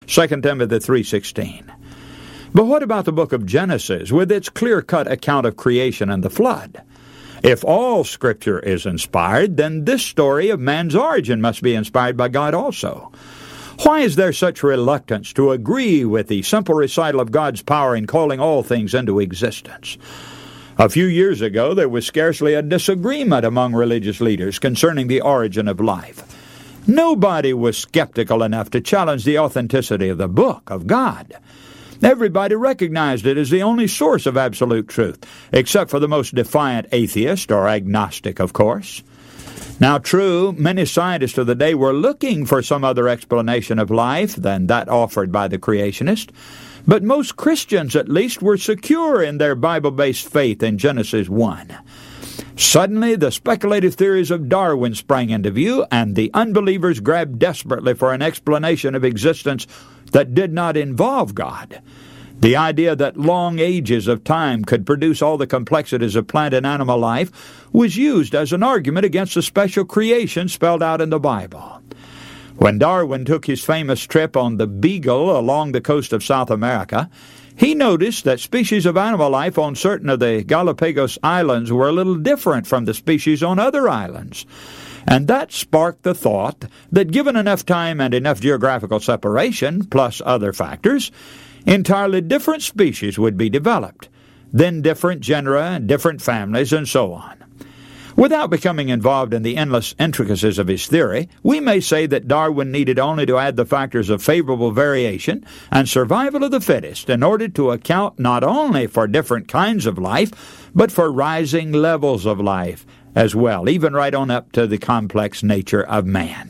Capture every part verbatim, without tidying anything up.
Second Timothy three sixteen. But what about the book of Genesis, with its clear-cut account of creation and the flood? If all Scripture is inspired, then this story of man's origin must be inspired by God also. Why is there such reluctance to agree with the simple recital of God's power in calling all things into existence? A few years ago, there was scarcely a disagreement among religious leaders concerning the origin of life. Nobody was skeptical enough to challenge the authenticity of the book of God. Everybody recognized it as the only source of absolute truth, except for the most defiant atheist or agnostic, of course. Now, true, many scientists of the day were looking for some other explanation of life than that offered by the creationist, but most Christians, at least, were secure in their Bible-based faith in Genesis one. Suddenly, the speculative theories of Darwin sprang into view, and the unbelievers grabbed desperately for an explanation of existence that did not involve God. The idea that long ages of time could produce all the complexities of plant and animal life was used as an argument against the special creation spelled out in the Bible. When Darwin took his famous trip on the Beagle along the coast of South America, he noticed that species of animal life on certain of the Galapagos Islands were a little different from the species on other islands. And that sparked the thought that given enough time and enough geographical separation, plus other factors, entirely different species would be developed, then different genera, different families, and so on. Without becoming involved in the endless intricacies of his theory, we may say that Darwin needed only to add the factors of favorable variation and survival of the fittest in order to account not only for different kinds of life, but for rising levels of life as well, even right on up to the complex nature of man.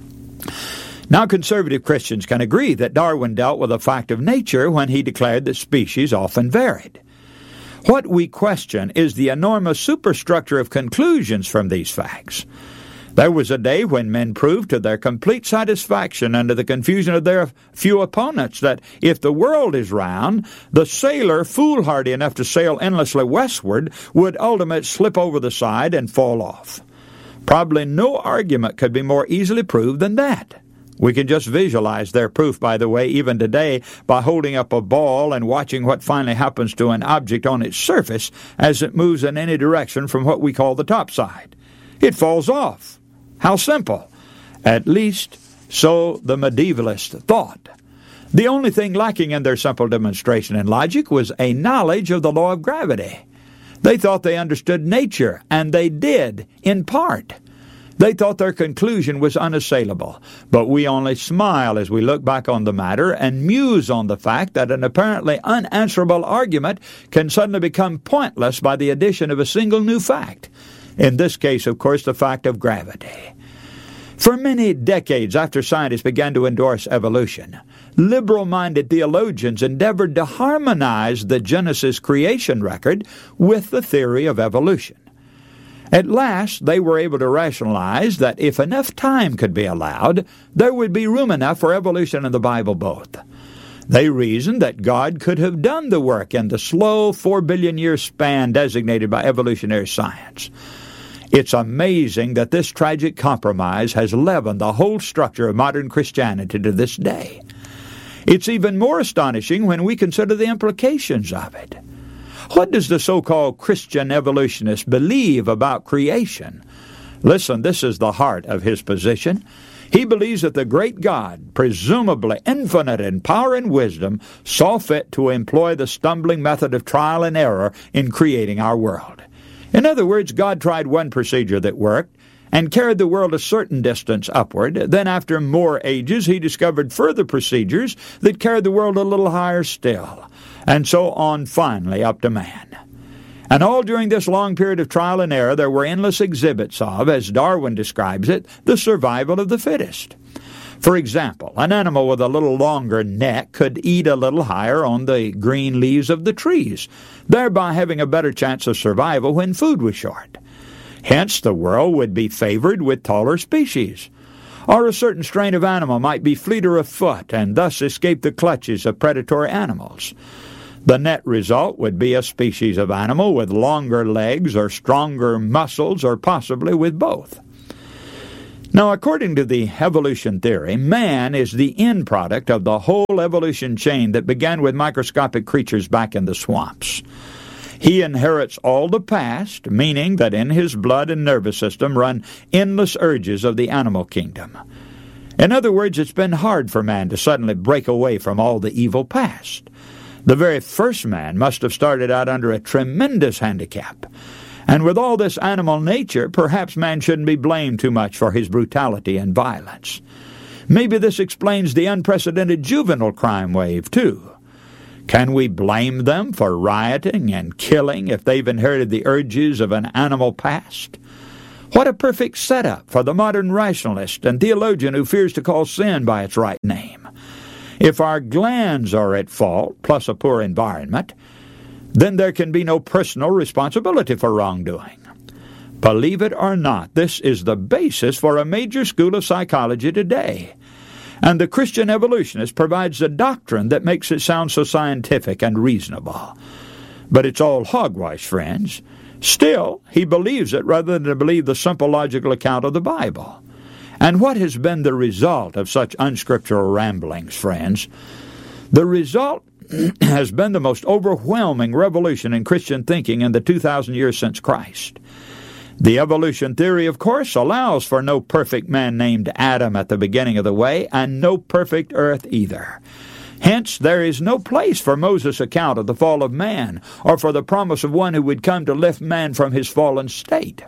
Now, conservative Christians can agree that Darwin dealt with a fact of nature when he declared that species often varied. What we question is the enormous superstructure of conclusions from these facts. There was a day when men proved to their complete satisfaction and to the confusion of their few opponents that if the world is round, the sailor, foolhardy enough to sail endlessly westward, would ultimately slip over the side and fall off. Probably no argument could be more easily proved than that. We can just visualize their proof, by the way, even today, by holding up a ball and watching what finally happens to an object on its surface as it moves in any direction from what we call the top side. It falls off. How simple. At least, so the medievalists thought. The only thing lacking in their simple demonstration and logic was a knowledge of the law of gravity. They thought they understood nature, and they did, in part. They thought their conclusion was unassailable, but we only smile as we look back on the matter and muse on the fact that an apparently unanswerable argument can suddenly become pointless by the addition of a single new fact. In this case, of course, the fact of gravity. For many decades after scientists began to endorse evolution, liberal-minded theologians endeavored to harmonize the Genesis creation record with the theory of evolution. At last, they were able to rationalize that if enough time could be allowed, there would be room enough for evolution in the Bible both. They reasoned that God could have done the work in the slow four billion year span designated by evolutionary science. It's amazing that this tragic compromise has leavened the whole structure of modern Christianity to this day. It's even more astonishing when we consider the implications of it. What does the so-called Christian evolutionist believe about creation? Listen, this is the heart of his position. He believes that the great God, presumably infinite in power and wisdom, saw fit to employ the stumbling method of trial and error in creating our world. In other words, God tried one procedure that worked and carried the world a certain distance upward. Then after more ages, he discovered further procedures that carried the world a little higher still. And so on finally up to man. And all during this long period of trial and error, there were endless exhibits of, as Darwin describes it, the survival of the fittest. For example, an animal with a little longer neck could eat a little higher on the green leaves of the trees, thereby having a better chance of survival when food was short. Hence, the world would be favored with taller species. Or a certain strain of animal might be fleeter of foot and thus escape the clutches of predatory animals. The net result would be a species of animal with longer legs or stronger muscles or possibly with both. Now, according to the evolution theory, man is the end product of the whole evolution chain that began with microscopic creatures back in the swamps. He inherits all the past, meaning that in his blood and nervous system run endless urges of the animal kingdom. In other words, it's been hard for man to suddenly break away from all the evil past. The very first man must have started out under a tremendous handicap. And with all this animal nature, perhaps man shouldn't be blamed too much for his brutality and violence. Maybe this explains the unprecedented juvenile crime wave, too. Can we blame them for rioting and killing if they've inherited the urges of an animal past? What a perfect setup for the modern rationalist and theologian who fears to call sin by its right name. If our glands are at fault, plus a poor environment, then there can be no personal responsibility for wrongdoing. Believe it or not, this is the basis for a major school of psychology today. And the Christian evolutionist provides a doctrine that makes it sound so scientific and reasonable. But it's all hogwash, friends. Still, he believes it rather than to believe the simple logical account of the Bible. And what has been the result of such unscriptural ramblings, friends? The result has been the most overwhelming revolution in Christian thinking in the two thousand years since Christ. The evolution theory, of course, allows for no perfect man named Adam at the beginning of the way, and no perfect earth either. Hence, there is no place for Moses' account of the fall of man, or for the promise of one who would come to lift man from his fallen state.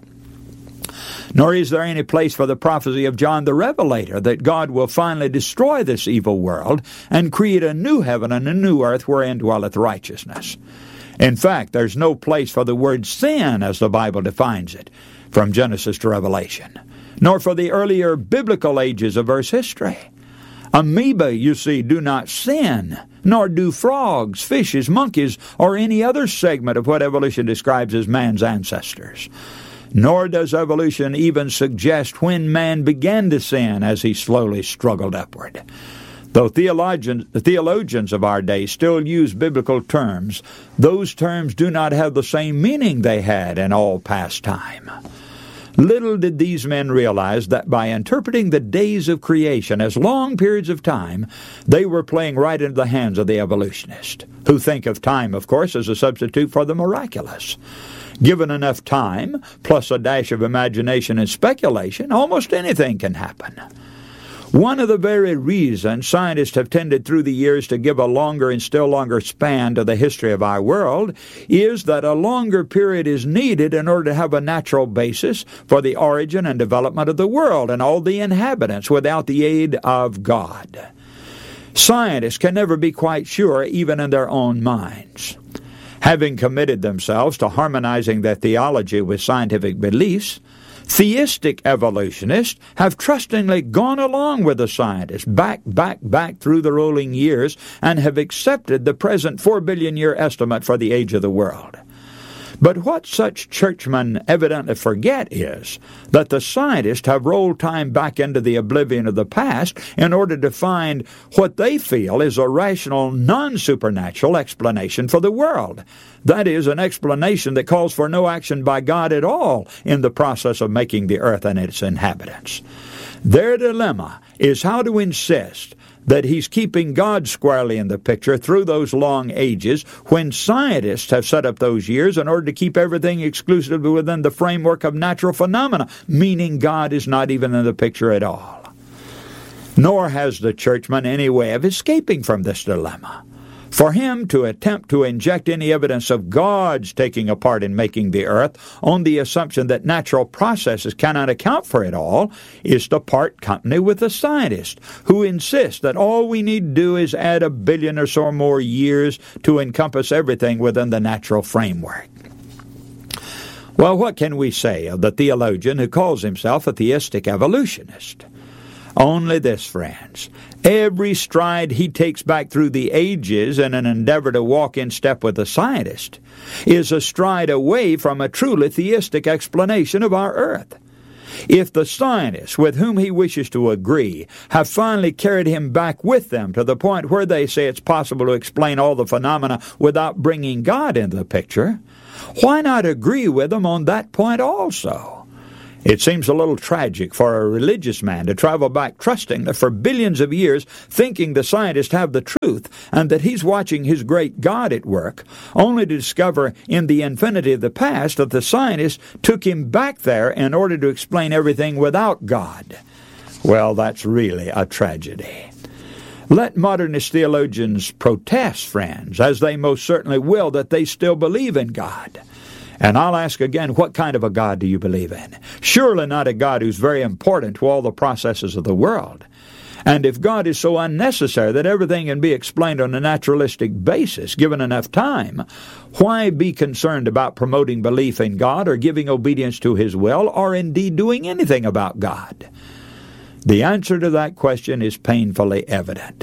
Nor is there any place for the prophecy of John the Revelator that God will finally destroy this evil world and create a new heaven and a new earth wherein dwelleth righteousness. In fact, there's no place for the word sin as the Bible defines it, from Genesis to Revelation, nor for the earlier biblical ages of Earth's history. Amoeba, you see, do not sin, nor do frogs, fishes, monkeys, or any other segment of what evolution describes as man's ancestors. Nor does evolution even suggest when man began to sin as he slowly struggled upward. Though theologians, the theologians of our day still use biblical terms, those terms do not have the same meaning they had in all past time. Little did these men realize that by interpreting the days of creation as long periods of time, they were playing right into the hands of the evolutionist, who think of time, of course, as a substitute for the miraculous. Given enough time, plus a dash of imagination and speculation, almost anything can happen. One of the very reasons scientists have tended through the years to give a longer and still longer span to the history of our world is that a longer period is needed in order to have a natural basis for the origin and development of the world and all the inhabitants without the aid of God. Scientists can never be quite sure, even in their own minds. Having committed themselves to harmonizing their theology with scientific beliefs, theistic evolutionists have trustingly gone along with the scientists back, back, back through the rolling years and have accepted the present four billion year estimate for the age of the world. But what such churchmen evidently forget is that the scientists have rolled time back into the oblivion of the past in order to find what they feel is a rational, non-supernatural explanation for the world. That is, an explanation that calls for no action by God at all in the process of making the earth and its inhabitants. Their dilemma is how to insist that he's keeping God squarely in the picture through those long ages when scientists have set up those years in order to keep everything exclusively within the framework of natural phenomena, meaning God is not even in the picture at all. Nor has the churchman any way of escaping from this dilemma. For him to attempt to inject any evidence of God's taking a part in making the earth on the assumption that natural processes cannot account for it all is to part company with the scientists who insist that all we need to do is add a billion or so more years to encompass everything within the natural framework. Well, what can we say of the theologian who calls himself a theistic evolutionist? Only this, friends. Every stride he takes back through the ages in an endeavor to walk in step with the scientist is a stride away from a truly theistic explanation of our earth. If the scientists with whom he wishes to agree have finally carried him back with them to the point where they say it's possible to explain all the phenomena without bringing God into the picture, why not agree with them on that point also? It seems a little tragic for a religious man to travel back trusting that for billions of years, thinking the scientists have the truth and that he's watching his great God at work, only to discover in the infinity of the past that the scientists took him back there in order to explain everything without God. Well, that's really a tragedy. Let modernist theologians protest, friends, as they most certainly will, that they still believe in God. And I'll ask again, what kind of a God do you believe in? Surely not a God who's very important to all the processes of the world. And if God is so unnecessary that everything can be explained on a naturalistic basis, given enough time, why be concerned about promoting belief in God or giving obedience to His will or indeed doing anything about God? The answer to that question is painfully evident.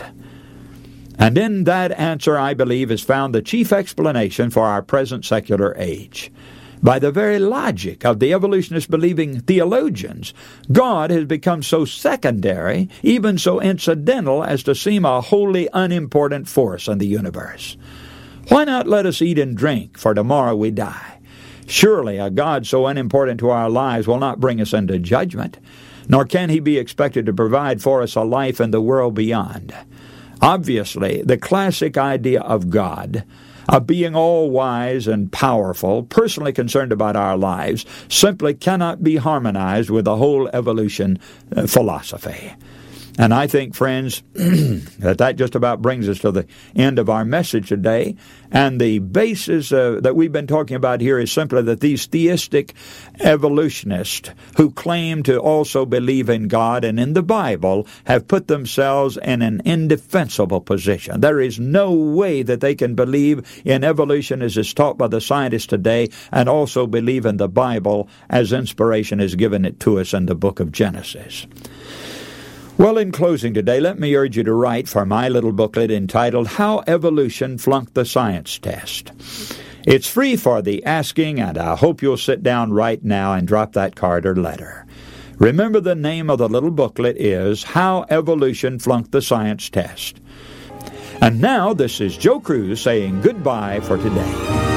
And in that answer, I believe, is found the chief explanation for our present secular age. By the very logic of the evolutionist-believing theologians, God has become so secondary, even so incidental, as to seem a wholly unimportant force in the universe. Why not let us eat and drink, for tomorrow we die? Surely a God so unimportant to our lives will not bring us into judgment, nor can He be expected to provide for us a life in the world beyond. Obviously, the classic idea of God, of being all-wise and powerful, personally concerned about our lives, simply cannot be harmonized with the whole evolution uh, philosophy. And I think, friends, that that just about brings us to the end of our message today. And the basis uh, that we've been talking about here is simply that these theistic evolutionists who claim to also believe in God and in the Bible have put themselves in an indefensible position. There is no way that they can believe in evolution as is taught by the scientists today and also believe in the Bible as inspiration has given it to us in the book of Genesis. Well, in closing today, let me urge you to write for my little booklet entitled, How Evolution Flunked the Science Test. It's free for the asking, and I hope you'll sit down right now and drop that card or letter. Remember, the name of the little booklet is How Evolution Flunked the Science Test. And now, this is Joe Cruz saying goodbye for today.